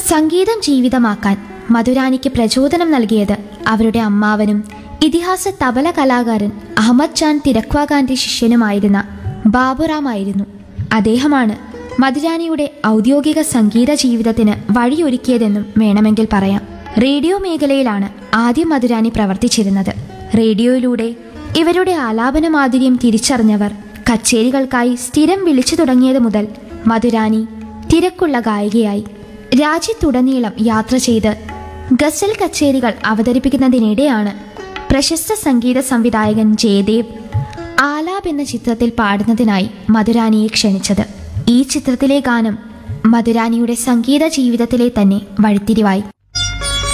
സംഗീതം ജീവിതമാക്കാൻ മധുരാനിക്ക് പ്രചോദനം നൽകിയത് അവരുടെ അമ്മാവനും ഇതിഹാസ തബല കലാകാരൻ അഹമ്മദ് ജാൻ തിരക്വാഖാന്റെ ശിഷ്യനുമായിരുന്ന ബാബുറാം ആയിരുന്നു. അദ്ദേഹമാണ് മധുരാനിയുടെ ഔദ്യോഗിക സംഗീത ജീവിതത്തിന് വഴിയൊരുക്കിയതെന്നും വേണമെങ്കിൽ പറയാം. റേഡിയോ മേഖലയിലാണ് ആദ്യം മധുരാനി പ്രവർത്തിച്ചിരുന്നത്. റേഡിയോയിലൂടെ ഇവരുടെ ആലാപന മാധുര്യം തിരിച്ചറിഞ്ഞവർ കച്ചേരികൾക്കായി സ്ഥിരം വിളിച്ചു തുടങ്ങിയത് മുതൽ മധുരാനി തിരക്കുള്ള ഗായികയായി. രാജ്യത്തുടനീളം യാത്ര ചെയ്ത് ഗസൽ കച്ചേരികൾ അവതരിപ്പിക്കുന്നതിനിടെയാണ് പ്രശസ്ത സംഗീത സംവിധായകൻ ജയദേവ് ആലാപ് എന്ന ചിത്രത്തിൽ പാടുന്നതിനായി മധുരാനിയെ ക്ഷണിച്ചത്. ഈ ചിത്രത്തിലെ ഗാനം മധുരാനിയുടെ സംഗീത ജീവിതത്തിലെ തന്നെ വഴിത്തിരിവായി.